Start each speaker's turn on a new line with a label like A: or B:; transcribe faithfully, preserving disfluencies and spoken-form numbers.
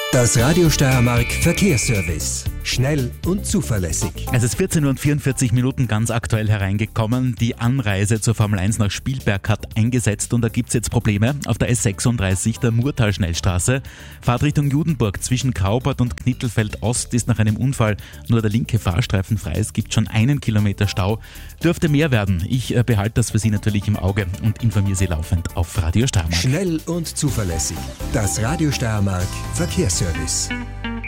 A: Das Radio Steiermark Verkehrsservice. Schnell und zuverlässig.
B: Es ist vierzehn Uhr und vierundvierzig Minuten ganz aktuell hereingekommen. Die Anreise zur Formel eins nach Spielberg hat eingesetzt und da gibt es jetzt Probleme. Auf der S sechsunddreißig, der Murtal-Schnellstraße. Fahrtrichtung Judenburg zwischen Kaubert und Knittelfeld Ost ist nach einem Unfall nur der linke Fahrstreifen frei. Es gibt schon einen Kilometer Stau. Dürfte mehr werden. Ich äh, behalte das für Sie natürlich im Auge und informiere Sie laufend auf Radio Steiermark.
A: Schnell und zuverlässig. Das Radio Steiermark Verkehrsservice.